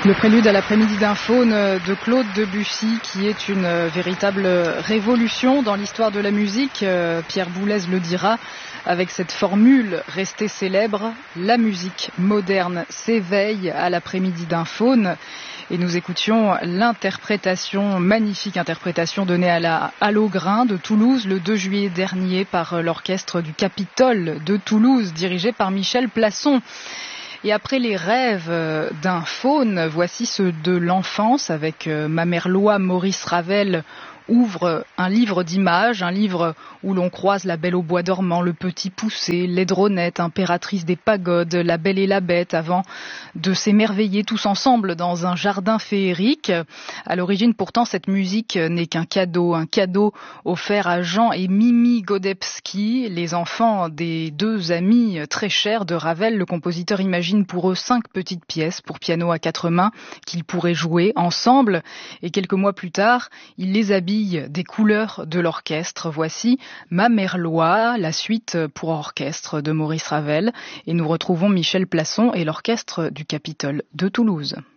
Le prélude à l'après-midi d'un faune de Claude Debussy, qui est une véritable révolution dans l'histoire de la musique. Pierre Boulez le dira avec cette formule restée célèbre: la musique moderne s'éveille à l'après-midi d'un faune. Et nous écoutions l'interprétation, magnifique interprétation donnée à la Halle aux Grains de Toulouse le 2 juillet dernier par l'orchestre du Capitole de Toulouse, dirigé par Michel Plasson. Et après les rêves d'un faune, voici ceux de l'enfance avec Mamerlois. Maurice Ravel ouvre un livre d'images, un livre où l'on croise la Belle au bois dormant, le Petit Poucet, l'Aidronette, impératrice des pagodes, la Belle et la Bête, avant de s'émerveiller tous ensemble dans un jardin féerique. À l'origine, pourtant, cette musique n'est qu'un cadeau, offert à Jean et Mimi Godebski, les enfants des deux amis très chers de Ravel. Le compositeur imagine pour eux 5 petites pièces pour piano à 4 mains qu'ils pourraient jouer ensemble. Et quelques mois plus tard, il les habille des couleurs de l'orchestre. Voici Mamerlois, la suite pour orchestre de Maurice Ravel. Et nous retrouvons Michel Plasson et l'orchestre du Capitole de Toulouse.